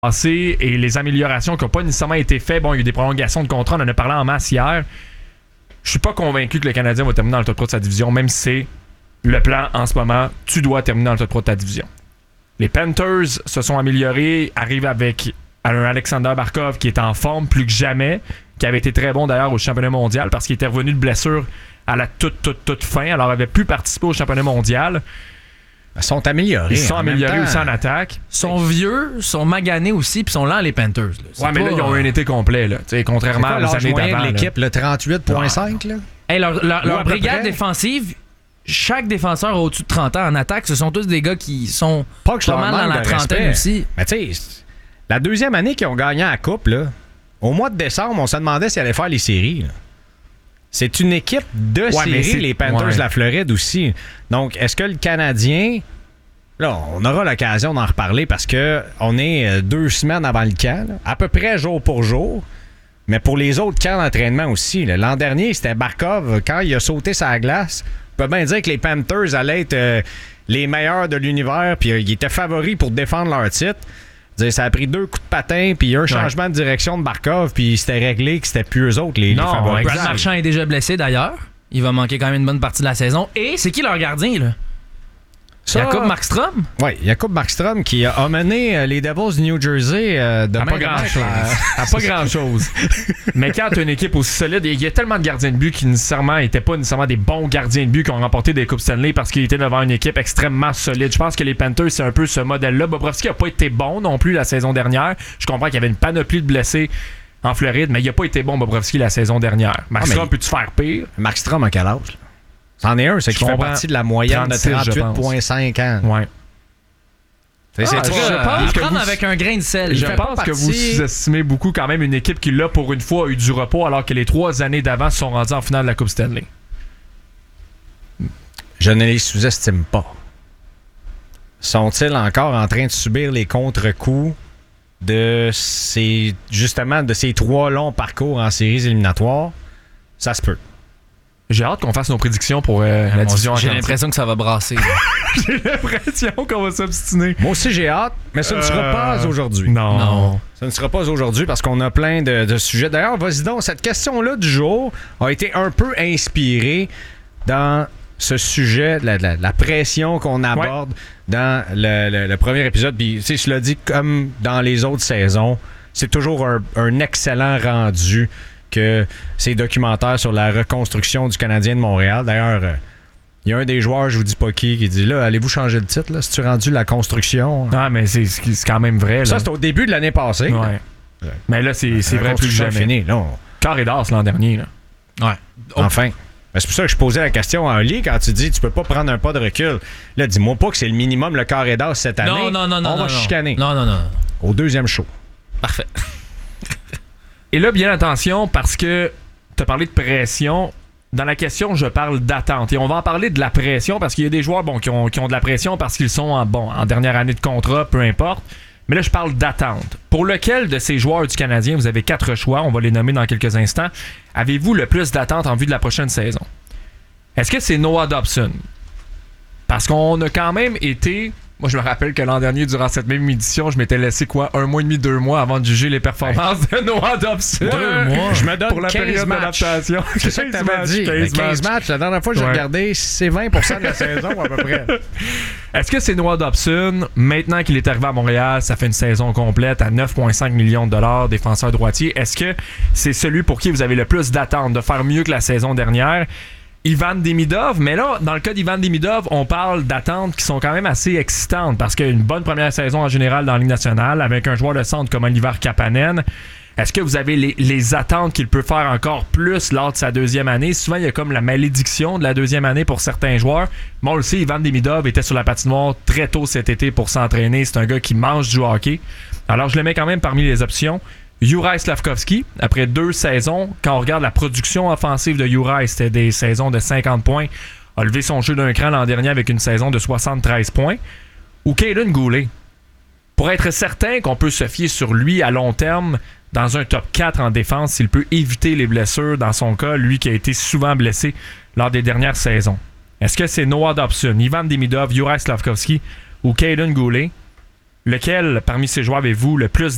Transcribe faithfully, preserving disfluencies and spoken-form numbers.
passé et les améliorations qui n'ont pas nécessairement été faites. Bon, il y a eu des prolongations de contrat, on en a parlé en masse hier. Je suis pas convaincu que le Canadien va terminer dans le top trois de sa division, même si c'est le plan en ce moment. Tu dois terminer dans le top trois de ta division. Les Panthers se sont améliorés, arrivent avec un Alexander Barkov qui est en forme plus que jamais, qui avait été très bon d'ailleurs au championnat mondial parce qu'il était revenu de blessure à la toute, toute, toute fin. Alors, il avait pu participer au championnat mondial. Ils sont améliorés. Ils sont améliorés aussi en attaque. Ils sont vieux, sont maganés aussi, puis sont lents les Panthers. Là. Ouais, mais là, ils ont eu un été complet. Là. Contrairement quoi, aux années d'avant. De l'équipe, le trente-huit virgule cinq. Là. Hey, leur leur, leur brigade près. défensive, chaque défenseur a au-dessus de trente ans en attaque. Ce sont tous des gars qui sont pas, que pas mal dans la trentaine respect. aussi. Mais tu sais, la deuxième année qu'ils ont gagné la Coupe, là, au mois de décembre, on se demandait s'ils allaient faire les séries. Là. C'est une équipe de ouais, séries, les Panthers ouais. de la Floride aussi. Donc, est-ce que le Canadien... Là, on aura l'occasion d'en reparler parce que on est deux semaines avant le camp, là, à peu près jour pour jour. Mais pour les autres camps d'entraînement aussi. Là. L'an dernier, c'était Barkov. Quand il a sauté sa glace, on peut bien dire que les Panthers allaient être euh, les meilleurs de l'univers puis euh, ils étaient favoris pour défendre leur titre. Ça a pris deux coups de patin puis un changement ouais. de direction de Barkov puis c'était réglé que c'était plus eux autres les, non, les favoris. Brad Marchand est déjà blessé d'ailleurs. Il va manquer quand même une bonne partie de la saison. Et c'est qui leur gardien, là? Ça, Jacob Markstrom? Oui, Jacob Markstrom qui a mené les Devils du New Jersey euh, de à pas grand-chose. À pas grand-chose. Mais quand tu as une équipe aussi solide, il y a tellement de gardiens de but qui nécessairement n'étaient pas nécessairement des bons gardiens de but qui ont remporté des Coupes Stanley parce qu'ils étaient devant une équipe extrêmement solide. Je pense que les Panthers, c'est un peu ce modèle-là. Bobrovsky n'a pas été bon non plus la saison dernière. Je comprends qu'il y avait une panoplie de blessés en Floride, mais il n'a pas été bon, Bobrovsky, la saison dernière. Markstrom, ah, peut-tu faire pire? Markstrom, à quel âge? C'en est un, c'est qu'il fait partie de la moyenne de trente-huit virgule cinq ans. Ouais. C'est, c'est ah, je euh, pense prendre vous, avec un grain de sel. Je pense partie... que vous sous-estimez beaucoup quand même une équipe qui, là, pour une fois, a eu du repos alors que les trois années d'avant se sont rendues en finale de la Coupe Stanley. Je ne les sous-estime pas. Sont-ils encore en train de subir les contre-coups de ces, justement, de ces trois longs parcours en séries éliminatoires? Ça se peut. J'ai hâte qu'on fasse nos prédictions pour euh, la division. J'ai l'impression que ça va brasser. J'ai l'impression qu'on va s'obstiner. Moi aussi, j'ai hâte, mais ça ne sera euh... pas aujourd'hui. Non. non. Ça ne sera pas aujourd'hui parce qu'on a plein de, de sujets. D'ailleurs, vas-y donc, cette question-là du jour a été un peu inspirée dans ce sujet, la, la, la pression qu'on aborde ouais. dans le, le, le premier épisode. Puis, tu sais, je l'ai dit, comme dans les autres saisons, c'est toujours un, un excellent rendu que ces documentaires sur la reconstruction du Canadien de Montréal. D'ailleurs, il euh, y a un des joueurs, je vous dis pas qui, qui dit là, allez-vous changer le titre, là, si tu rendu la construction? Ah, mais c'est, c'est quand même vrai. Là. Ça, c'était au début de l'année passée. Ouais. Ouais. Mais là, c'est, c'est vrai plus que jamais. Fini, là. On... Carré d'as l'an dernier. Là. Ouais. Oh. Enfin. Mais c'est pour ça que je posais la question à Oli quand tu dis tu peux pas prendre un pas de recul. Là, dis-moi pas que c'est le minimum le carré d'as cette année. Non, non, non, non. On va non, chicaner. Non, non, non. Au deuxième show. Parfait. Et là, bien attention, parce que tu as parlé de pression. Dans la question, je parle d'attente. Et on va en parler de la pression parce qu'il y a des joueurs bon, qui, ont, qui ont de la pression parce qu'ils sont en, bon, en dernière année de contrat, peu importe. Mais là, je parle d'attente. Pour lequel de ces joueurs du Canadien, vous avez quatre choix, on va les nommer dans quelques instants, avez-vous le plus d'attente en vue de la prochaine saison? Est-ce que c'est Noah Dobson? Parce qu'on a quand même été... Moi, je me rappelle que l'an dernier, durant cette même édition, je m'étais laissé quoi, un mois et demi, deux mois avant de juger les performances ouais. de Noah Dobson. Deux mois. Je me donne pour la période matchs. d'adaptation. C'est ça que t'avais dit. quinze, quinze matchs. La dernière fois que j'ai ouais. regardé, c'est vingt pour cent de la saison à peu près. Est-ce que c'est Noah Dobson? Maintenant qu'il est arrivé à Montréal, ça fait une saison complète à neuf virgule cinq millions de dollars, défenseur droitier. Est-ce que c'est celui pour qui vous avez le plus d'attente de faire mieux que la saison dernière? Ivan Demidov, mais là, dans le cas d'Ivan Demidov, on parle d'attentes qui sont quand même assez excitantes parce qu'il y a une bonne première saison en général dans la Ligue nationale avec un joueur de centre comme Oliver Kapanen. Est-ce que vous avez les, les attentes qu'il peut faire encore plus lors de sa deuxième année? Souvent, il y a comme la malédiction de la deuxième année pour certains joueurs. Bon, on le sait, Ivan Demidov était sur la patinoire très tôt cet été pour s'entraîner. C'est un gars qui mange du hockey. Alors, je le mets quand même parmi les options. Juraj Slafkovský, après deux saisons, quand on regarde la production offensive de Juraj, c'était des saisons de cinquante points, a levé son jeu d'un cran l'an dernier avec une saison de soixante-treize points. Ou Kaden Goulet. Pour être certain qu'on peut se fier sur lui à long terme dans un top quatre en défense, s'il peut éviter les blessures, dans son cas, lui qui a été souvent blessé lors des dernières saisons. Est-ce que c'est Noah Dobson, Ivan Demidov, Juraj Slafkovský ou Kaden Goulet? Lequel, parmi ces joueurs, avez-vous le plus